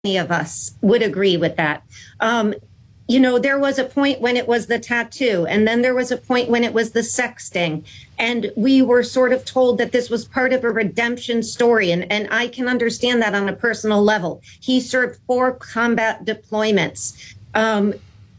of us would agree with that. There was a point when it was the tattoo, and then there was a point when it was the sexting. And we were sort of told that this was part of a redemption story. And I can understand that on a personal level. He served 4 combat deployments, and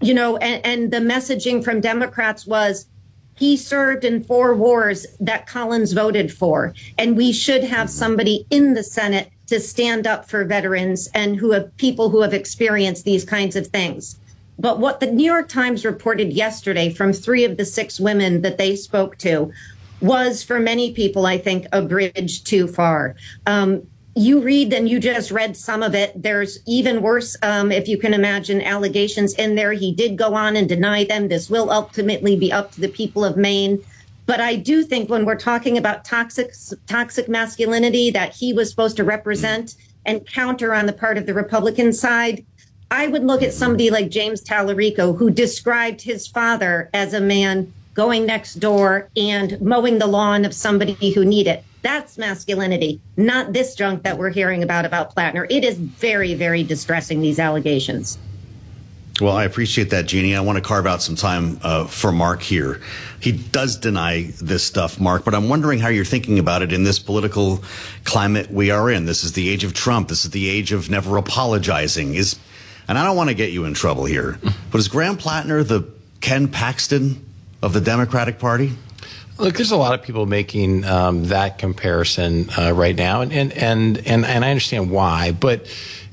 the messaging from Democrats was he served in 4 wars that Collins voted for. And we should have somebody in the Senate to stand up for veterans and people who have experienced these kinds of things. But what the New York Times reported yesterday from 3 of the 6 women that they spoke to was, for many people, I think, a bridge too far. You read, and you just read some of it. There's even worse, if you can imagine, allegations in there. He did go on and deny them. This will ultimately be up to the people of Maine. But I do think when we're talking about toxic masculinity that he was supposed to represent and counter on the part of the Republican side, I would look at somebody like James Tallarico, who described his father as a man going next door and mowing the lawn of somebody who needed it. That's masculinity, not this junk that we're hearing about Plattner. It is very, very distressing, these allegations. Well, I appreciate that, Jeannie. I want to carve out some time for Mark here. He does deny this stuff, Mark, but I'm wondering how you're thinking about it in this political climate we are in. This is the age of Trump. This is the age of never apologizing. And I don't want to get you in trouble here, but is Graham Plattner the Ken Paxton of the Democratic Party? Look, there's a lot of people making that comparison right now, and I understand why. But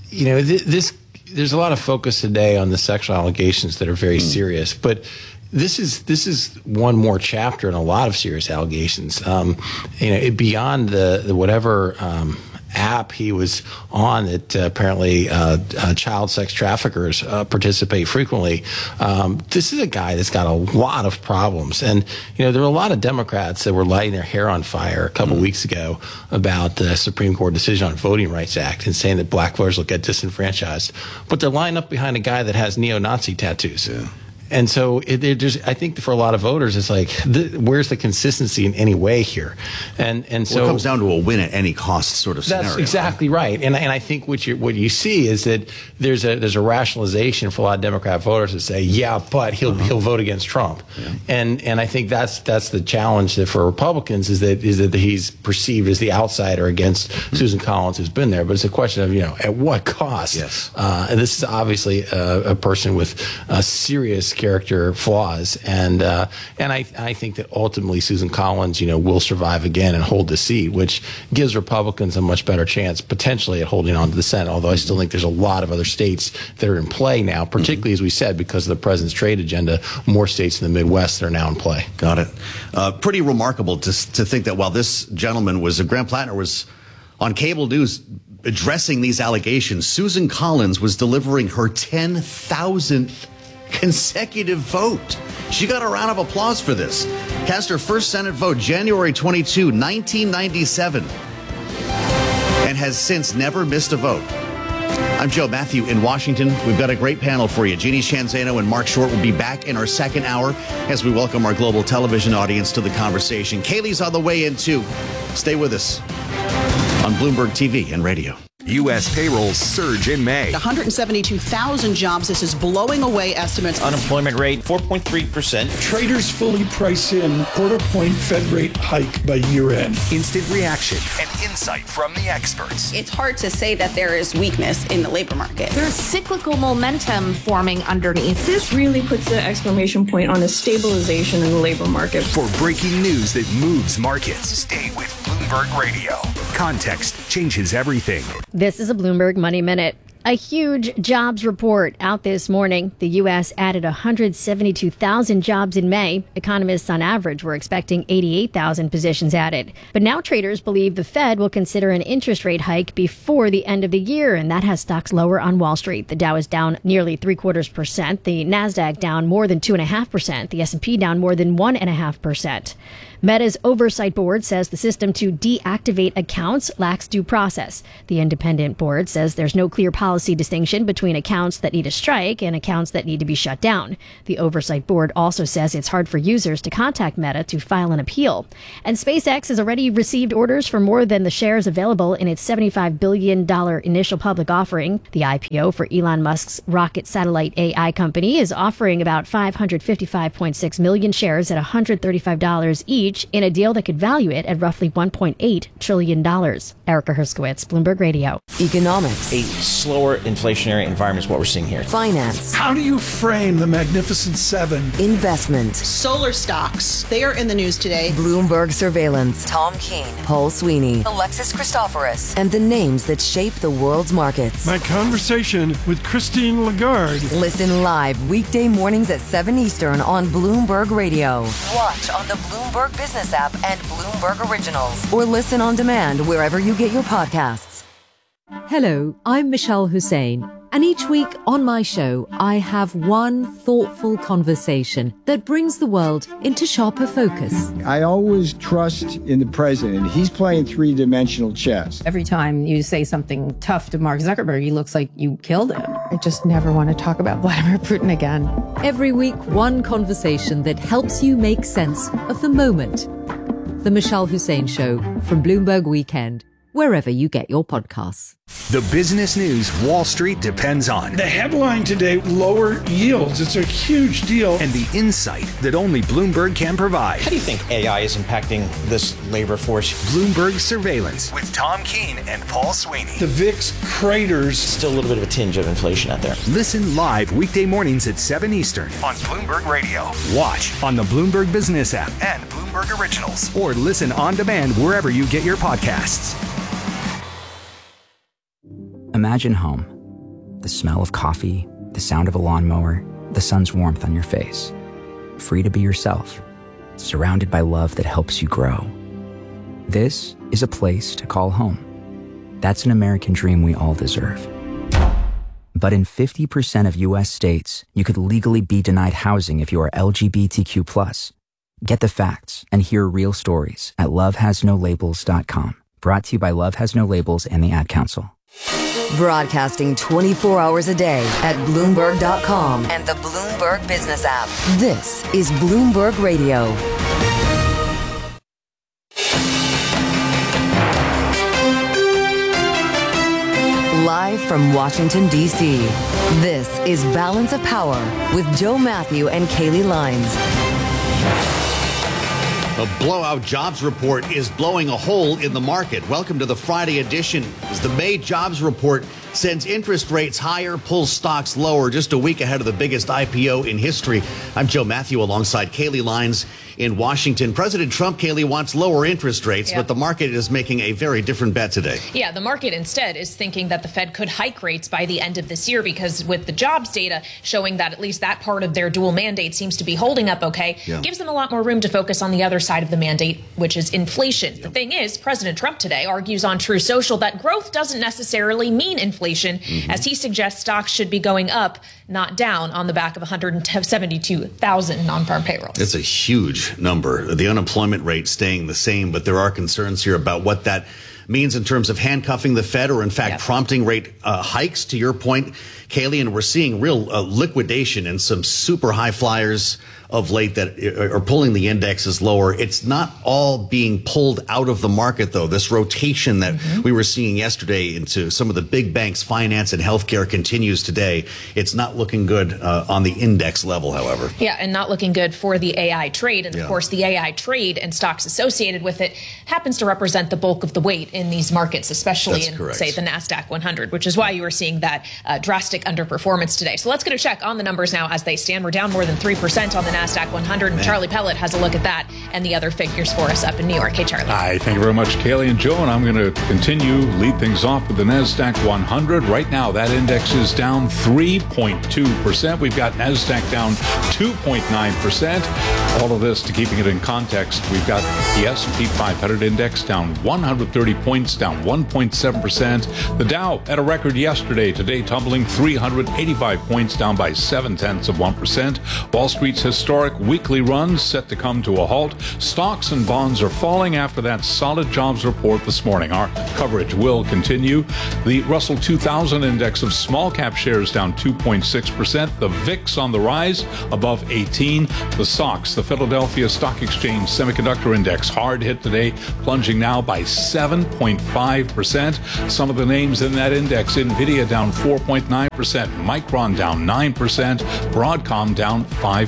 there's a lot of focus today on the sexual allegations that are very serious. But this is one more chapter in a lot of serious allegations. Beyond the whatever app he was on that apparently child sex traffickers participate frequently. This is a guy that's got a lot of problems. And, there were a lot of Democrats that were lighting their hair on fire a couple weeks ago about the Supreme Court decision on Voting Rights Act and saying that black voters will get disenfranchised. But they're lining up behind a guy that has neo-Nazi tattoos. Yeah. And so I think for a lot of voters, it's like, where's the consistency in any way here? And so it comes down to a win at any cost sort of scenario. That's exactly right. And I think what you see is that there's a rationalization for a lot of Democrat voters to say, yeah, but he'll vote against Trump. Yeah. And I think that's the challenge that for Republicans is that he's perceived as the outsider against Susan Collins, who's been there. But it's a question of, at what cost? Yes. And this is obviously a person with serious character flaws, and I think that ultimately Susan Collins, will survive again and hold the seat, which gives Republicans a much better chance potentially at holding on to the Senate. Although I still think there's a lot of other states that are in play now, particularly as we said because of the president's trade agenda. More states in the Midwest that are now in play. Got it. Pretty remarkable to think that while this gentleman Graham Plattner was on cable news addressing these allegations, Susan Collins was delivering her 10,000th consecutive vote. She got a round of applause for this. Cast her first Senate vote January 22, 1997, and has since never missed a vote. I'm Joe Matthew in Washington. We've got a great panel for you. Jeannie Shanzano and Mark Short will be back in our second hour as we welcome our global television audience to the conversation. Kaylee's on the way in too. Stay with us on Bloomberg TV and radio. U.S. payrolls surge in May. 172,000 jobs. This is blowing away estimates. Unemployment rate, 4.3%. Traders fully price in quarter-point Fed rate hike by year-end. Instant reaction and insight from the experts. It's hard to say that there is weakness in the labor market. There's cyclical momentum forming underneath. This really puts the exclamation point on a stabilization in the labor market. For breaking news that moves markets, stay with Bloomberg Radio. Context changes everything. This is a Bloomberg Money Minute. A huge jobs report out this morning. The U.S. added 172,000 jobs in May. Economists on average were expecting 88,000 positions added. But now traders believe the Fed will consider an interest rate hike before the end of the year, and that has stocks lower on Wall Street. The Dow is down nearly 0.75%. The NASDAQ down more than 2.5%. The S&P down more than 1.5%. Meta's oversight board says the system to deactivate accounts lacks due process. The independent board says there's no clear policy distinction between accounts that need a strike and accounts that need to be shut down. The oversight board also says it's hard for users to contact Meta to file an appeal. And SpaceX has already received orders for more than the shares available in its $75 billion initial public offering. The IPO for Elon Musk's rocket satellite AI company is offering about 555.6 million shares at $135 each in a deal that could value it at roughly $1.8 trillion. Erica Herskowitz, Bloomberg Radio. Economics. A slower inflationary environment is what we're seeing here. Finance. How do you frame the Magnificent Seven? Investment. Solar stocks, they are in the news today. Bloomberg surveillance. Tom Keene, Paul Sweeney, Alexis Christoforous, and the names that shape the world's markets. My conversation with Christine Lagarde. Listen live weekday mornings at 7 Eastern on Bloomberg Radio. Watch on the Bloomberg Business app and Bloomberg Originals. Or listen on demand wherever you get your podcasts. Hello, I'm Michelle Hussein. And each week on my show, I have one thoughtful conversation that brings the world into sharper focus. I always trust in the president. He's playing three-dimensional chess. Every time you say something tough to Mark Zuckerberg, he looks like you killed him. I just never want to talk about Vladimir Putin again. Every week, one conversation that helps you make sense of the moment. The Michelle Hussein Show from Bloomberg Weekend, wherever you get your podcasts. The business news Wall Street depends on. The headline today, lower yields. It's a huge deal. And the insight that only Bloomberg can provide. How do you think AI is impacting this labor force? Bloomberg Surveillance with Tom Keene and Paul Sweeney. The VIX craters. Still a little bit of a tinge of inflation out there. Listen live weekday mornings at 7 Eastern on Bloomberg Radio. Watch on the Bloomberg Business app and Bloomberg Originals. Or listen on demand wherever you get your podcasts. Imagine home. The smell of coffee, the sound of a lawnmower, the sun's warmth on your face. Free to be yourself, surrounded by love that helps you grow. This is a place to call home. That's an American dream we all deserve. But in 50% of U.S. states, you could legally be denied housing if you are LGBTQ+. Get the facts and hear real stories at lovehasnolabels.com. Brought to you by Love Has No Labels and the Ad Council. Broadcasting 24 hours a day at Bloomberg.com and the Bloomberg Business app. This is Bloomberg Radio. Live from Washington, D.C., this is Balance of Power with Joe Matthew and Kaylee Lines. A blowout jobs report is blowing a hole in the market. Welcome to the Friday edition. As the May jobs report sends interest rates higher, pulls stocks lower, just a week ahead of the biggest IPO in history. I'm Joe Matthew alongside Kaylee Lines in Washington. President Trump, Kaylee, wants lower interest rates, but the market is making a very different bet today. Yeah, the market instead is thinking that the Fed could hike rates by the end of this year because with the jobs data showing that at least that part of their dual mandate seems to be holding up okay, gives them a lot more room to focus on the other side of the mandate, which is inflation. The thing is, President Trump today argues on True Social that growth doesn't necessarily mean inflation, as he suggests stocks should be going up, not down, on the back of 172,000 non-farm payrolls. It's a huge number. The unemployment rate staying the same, but there are concerns here about what that means in terms of handcuffing the Fed or, in fact, prompting rate hikes, to your point, Kaylee. And we're seeing real liquidation and some super high flyers of late that are pulling the indexes lower. It's not all being pulled out of the market, though. This rotation that we were seeing yesterday into some of the big banks, finance and healthcare, continues today. It's not looking good on the index level, however. Yeah, and not looking good for the AI trade. And of course, the AI trade and stocks associated with it happens to represent the bulk of the weight in these markets, especially in, say, the NASDAQ 100, which is why you were seeing that drastic underperformance today. So let's get a check on the numbers now as they stand. We're down more than 3% on the NASDAQ 100. And Charlie Pellet has a look at that and the other figures for us up in New York. Hey, Charlie. Hi, thank you very much, Kaylee and Joe. And I'm going to lead things off with the NASDAQ 100. Right now, that index is down 3.2%. We've got NASDAQ down 2.9%. All of this, to keeping it in context, we've got the S&P 500 index down 130 points, down 1.7%. The Dow at a record yesterday, today tumbling 385 points, down by 0.7%. Wall Street's historic historic weekly run set to come to a halt. Stocks and bonds are falling after that solid jobs report this morning. Our coverage will continue. The Russell 2000 index of small cap shares down 2.6%. The VIX on the rise above 18. The SOX, the Philadelphia Stock Exchange Semiconductor Index, hard hit today, plunging now by 7.5%. Some of the names in that index: NVIDIA down 4.9%, Micron down 9%, Broadcom down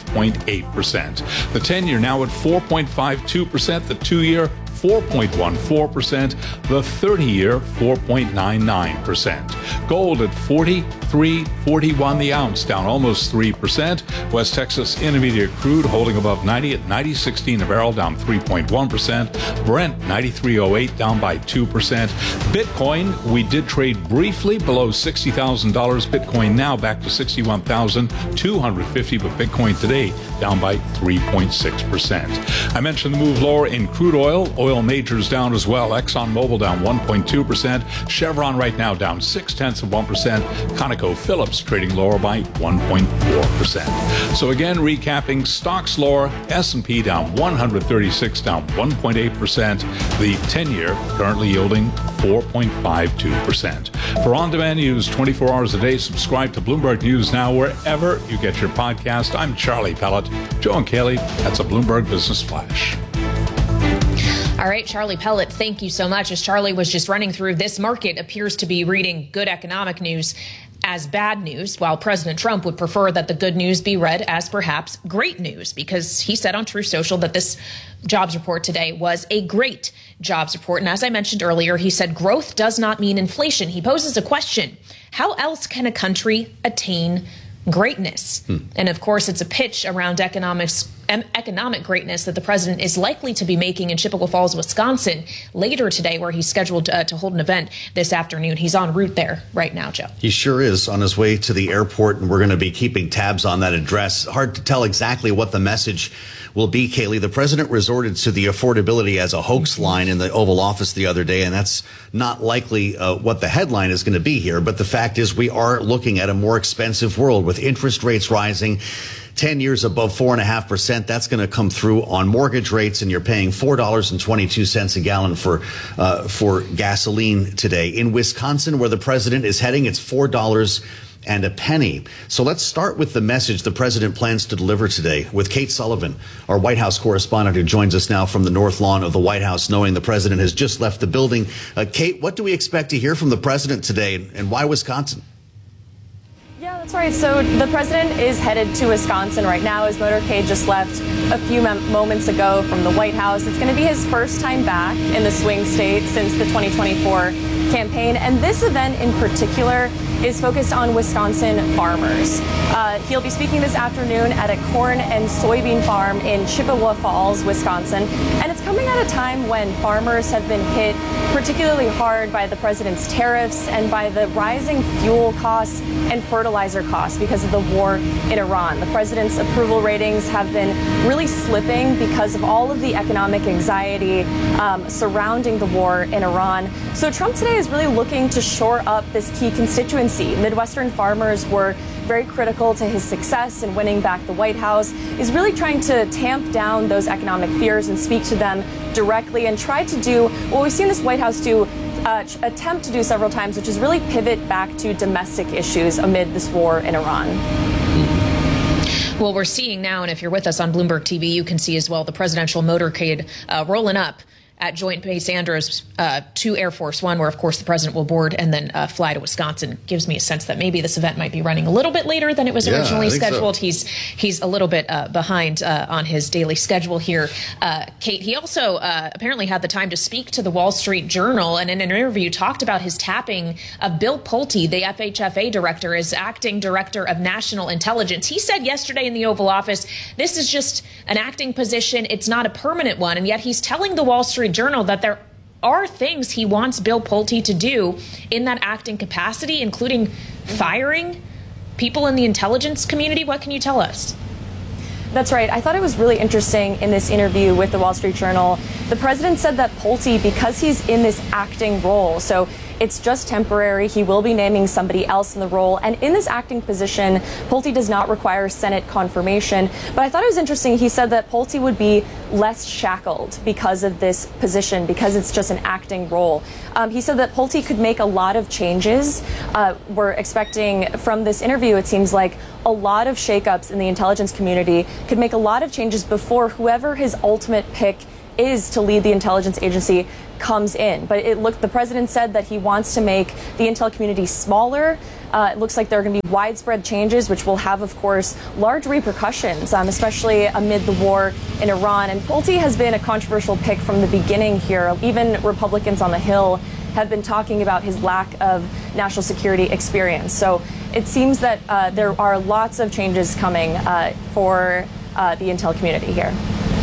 5.8%. The 10-year now at 4.52%, the 2-year 4.14%, the 30-year 4.99%. Gold at $43.41 the ounce, down almost 3%. West Texas Intermediate crude holding above 90 at $90.16 a barrel, down 3.1%. Brent $93.08, down by 2%. Bitcoin, we did trade briefly below $60,000. Bitcoin now back to $61,250, but Bitcoin today down by 3.6%. I mentioned the move lower in crude oil. Oil majors down as well. ExxonMobil down 1.2%. Chevron right now down 0.6%. ConocoPhillips trading lower by 1.4%. So again, recapping, stocks lower. S&P down 136, down 1.8%. The 10-year currently yielding 4.52%. For on-demand news 24 hours a day, subscribe to Bloomberg News Now wherever you get your podcast. I'm Charlie Pellet. Joe and Kaylee, that's a Bloomberg Business Flash. All right, Charlie Pellet, thank you so much. As Charlie was just running through, this market appears to be reading good economic news as bad news, while President Trump would prefer that the good news be read as perhaps great news, because he said on Truth Social that this jobs report today was a great jobs report. And as I mentioned earlier, he said growth does not mean inflation. He poses a question: how else can a country attain greatness? And of course, it's a pitch around economic greatness that the president is likely to be making in Chippewa Falls, Wisconsin later today, where he's scheduled to hold an event this afternoon. He's en route there right now, Joe. He sure is, on his way to the airport, and we're going to be keeping tabs on that address. Hard to tell exactly what the message will be, Kaylee. The president resorted to the affordability as a hoax line in the Oval Office the other day, and that's not likely what the headline is going to be here. But the fact is, we are looking at a more expensive world with interest rates rising. 10 years above 4.5%. That's going to come through on mortgage rates, and you're paying $4.22 a gallon for gasoline today. In Wisconsin, where the president is heading, it's $4 and a penny. So let's start with the message the president plans to deliver today with Kate Sullivan, our White House correspondent, who joins us now from the North Lawn of the White House, knowing the president has just left the building. Kate, what do we expect to hear from the president today, and why Wisconsin? Yeah, that's right. So the president is headed to Wisconsin right now. His motorcade just left a few moments ago from the White House. It's going to be his first time back in the swing state since the 2024 campaign. And this event in particular is focused on Wisconsin farmers. He'll be speaking this afternoon at a corn and soybean farm in Chippewa Falls, Wisconsin. And it's coming at a time when farmers have been hit particularly hard by the president's tariffs and by the rising fuel costs and fertilizer costs because of the war in Iran. The president's approval ratings have been really slipping because of all of the economic anxiety surrounding the war in Iran. So Trump today is really looking to shore up this key constituency. Midwestern farmers were very critical to his success in winning back the White House. He's really trying to tamp down those economic fears and speak to them directly and try to do what we've seen this White House do, attempt to do several times, which is really pivot back to domestic issues amid this war in Iran. Well, we're seeing now, and if you're with us on Bloomberg TV, you can see as well the presidential motorcade rolling up at Joint Base Andrews to Air Force One, where, of course, the president will board and then fly to Wisconsin. Gives me a sense that maybe this event might be running a little bit later than it was originally scheduled. So. He's a little bit behind on his daily schedule here. Kate, he also apparently had the time to speak to the Wall Street Journal, and in an interview talked about his tapping of Bill Pulte, the FHFA director, as acting director of national intelligence. He said yesterday in the Oval Office, this is just an acting position. It's not a permanent one. And yet he's telling the Wall Street Journal that there are things he wants Bill Pulte to do in that acting capacity, including firing people in the intelligence community. What can you tell us? That's right. I thought it was really interesting in this interview with the Wall Street Journal. The president said that Pulte, because he's in this acting role, so it's just temporary. He will be naming somebody else in the role. And in this acting position, Pulte does not require Senate confirmation. But I thought it was interesting. He said that Pulte would be less shackled because of this position, because it's just an acting role. He said that Pulte could make a lot of changes. We're expecting from this interview, it seems like a lot of shakeups in the intelligence community, could make a lot of changes before whoever his ultimate pick is to lead the intelligence agency comes in. But the president said that he wants to make the intel community smaller. It looks like there are going to be widespread changes, which will have, of course, large repercussions, especially amid the war in Iran. And Pulte has been a controversial pick from the beginning here. Even Republicans on the Hill have been talking about his lack of national security experience. So it seems that there are lots of changes coming for the intel community here.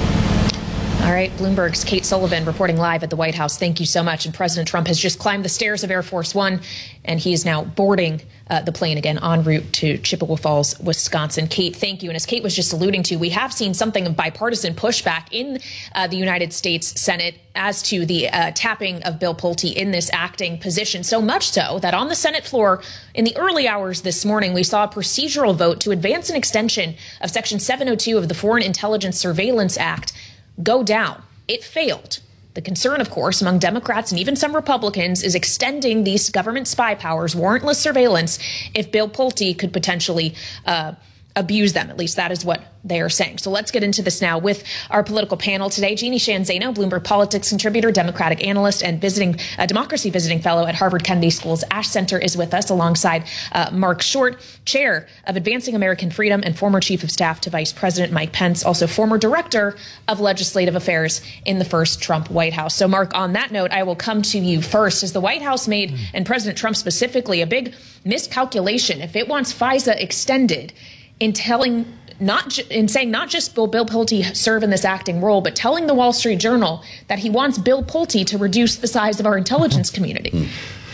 All right, Bloomberg's Kate Sullivan reporting live at the White House. Thank you so much. And President Trump has just climbed the stairs of Air Force One, and he is now boarding the plane again en route to Chippewa Falls, Wisconsin. Kate, thank you. And as Kate was just alluding to, we have seen something of bipartisan pushback in the United States Senate as to the tapping of Bill Pulte in this acting position. So much so that on the Senate floor in the early hours this morning, we saw a procedural vote to advance an extension of Section 702 of the Foreign Intelligence Surveillance Act go down. It failed. The concern, of course, among Democrats and even some Republicans is extending these government spy powers, warrantless surveillance, if Bill Pulte could potentially abuse them. At least that is what they are saying. So let's get into this now with our political panel today. Jeannie Sheehan Zaino, Bloomberg Politics contributor, Democratic analyst, and democracy visiting fellow at Harvard Kennedy School's Ash Center is with us, alongside Mark Short, chair of Advancing American Freedom and former chief of staff to Vice President Mike Pence, also former director of legislative affairs in the first Trump White House. So Mark, on that note, I will come to you first. As the White House made, and President Trump specifically, a big miscalculation if it wants FISA extended in saying not just will Bill Pulte serve in this acting role, but telling the Wall Street Journal that he wants Bill Pulte to reduce the size of our intelligence community.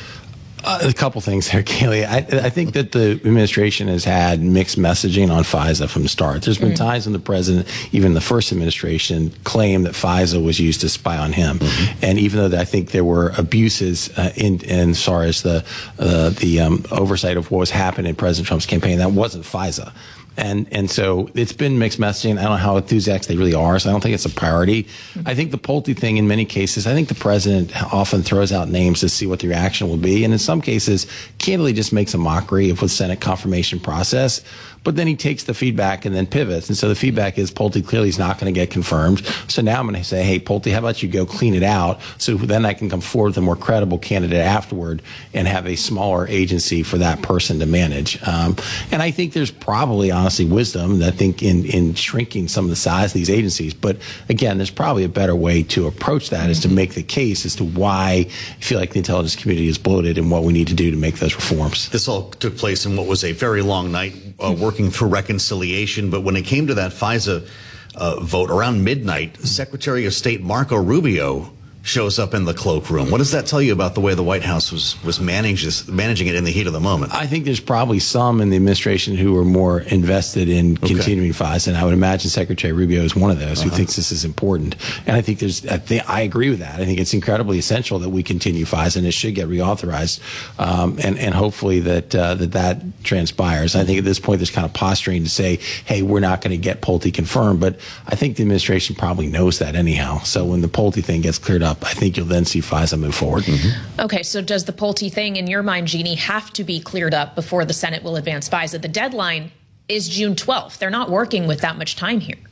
A couple things there, Kaylee. I think that the administration has had mixed messaging on FISA from the start. There's been times when the president, even the first administration, claimed that FISA was used to spy on him. And even though I think there were abuses in as far as the oversight of what was happening in President Trump's campaign, that wasn't FISA. And so it's been mixed messaging. I don't know how enthusiastic they really are, so I don't think it's a priority. I think the Pulte thing, in many cases, I think the president often throws out names to see what the reaction will be. And in some cases, candidly just makes a mockery of the Senate confirmation process. But then he takes the feedback and then pivots. And so the feedback is Pulte clearly is not going to get confirmed. So now I'm going to say, hey, Pulte, how about you go clean it out? So then I can come forward with a more credible candidate afterward and have a smaller agency for that person to manage. And I think there's probably, honestly, wisdom, I think, in shrinking some of the size of these agencies. But again, there's probably a better way to approach that, is to make the case as to why I feel like the intelligence community is bloated and what we need to do to make those reforms. This all took place in what was a very long night, working for reconciliation. But when it came to that FISA vote around midnight, Secretary of State Marco Rubio shows up in the cloakroom. What does that tell you about the way the White House was managing it in the heat of the moment? I think there's probably some in the administration who are more invested in continuing FISA, and I would imagine Secretary Rubio is one of those who thinks this is important. And I think I agree with that. I think it's incredibly essential that we continue FISA, and it should get reauthorized, and hopefully that transpires. I think at this point there's kind of posturing to say, hey, we're not going to get Pulte confirmed, but I think the administration probably knows that anyhow. So when the Pulte thing gets cleared up, I think you'll then see FISA move forward. Okay, so does the Pulte thing, in your mind, Jeannie, have to be cleared up before the Senate will advance FISA? The deadline is June 12th. They're not working with that much time here.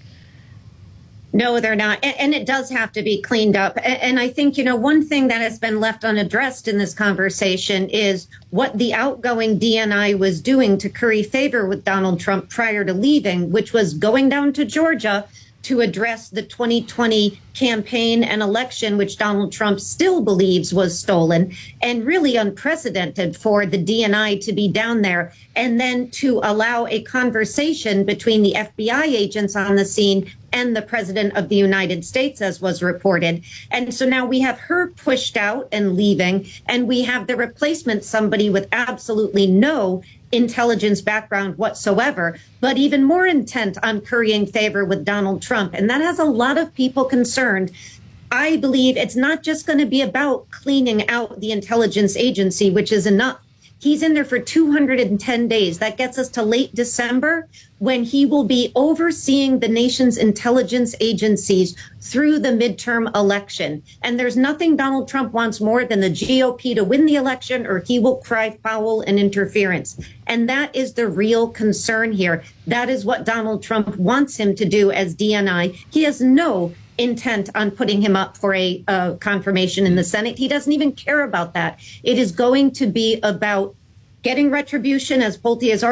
No, they're not. And it does have to be cleaned up. And I think, one thing that has been left unaddressed in this conversation is what the outgoing DNI was doing to curry favor with Donald Trump prior to leaving, which was going down to Georgia to address the 2020 campaign and election, which Donald Trump still believes was stolen, and really unprecedented for the DNI to be down there, and then to allow a conversation between the FBI agents on the scene and the president of the United States, as was reported. And so now we have her pushed out and leaving, and we have the replacement, somebody with absolutely no intelligence background whatsoever, but even more intent on currying favor with Donald Trump. And that has a lot of people concerned. I believe it's not just going to be about cleaning out the intelligence agency, which is enough. He's in there for 210 days. That gets us to late December, when he will be overseeing the nation's intelligence agencies through the midterm election. And there's nothing Donald Trump wants more than the GOP to win the election, or he will cry foul and interference. And that is the real concern here. That is what Donald Trump wants him to do as DNI. He has no intent on putting him up for a confirmation in the Senate. He doesn't even care about that. It is going to be about getting retribution, as Pulte has